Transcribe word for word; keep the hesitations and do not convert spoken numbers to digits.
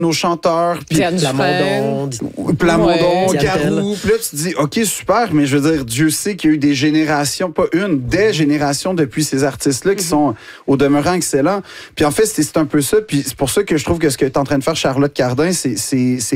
nos chanteurs, puis Plamondon, Plamondon, ouais, Garou. Puis là, tu te dis, OK, super, mais je veux dire, Dieu sait qu'il y a eu des générations, pas une, des générations depuis ces artistes-là qui mm-hmm. sont au demeurant excellents. Puis en fait, c'est un peu ça. Puis c'est pour ça que je trouve que ce que tu es en train de faire, Charlotte Cardin, c'est